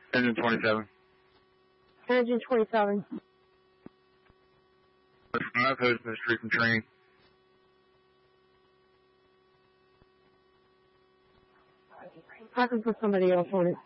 Engine 27. Engine 27. 5, who's the street from training? I can put somebody else on it.